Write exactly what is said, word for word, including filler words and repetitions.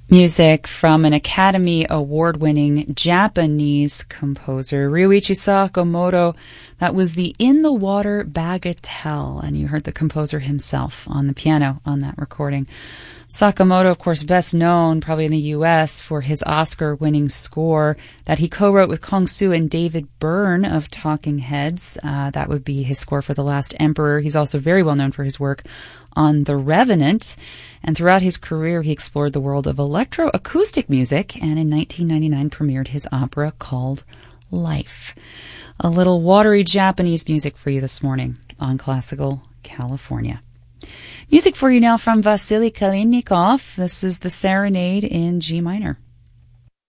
Music from an Academy Award-winning Japanese composer, Ryuichi Sakamoto. That was the In the Water Bagatelle, and you heard the composer himself on the piano on that recording. Sakamoto, of course, best known probably in the U S for his Oscar-winning score that he co-wrote with Kong Su and David Byrne of Talking Heads. Uh, that would be his score for The Last Emperor. He's also very well known for his work on The Revenant. And throughout his career, he explored the world of electroacoustic music, and in nineteen ninety-nine premiered his opera called Life. A little watery Japanese music for you this morning on Classical California. Music for you now from Vasily Kalinikov. This is the Serenade in G minor.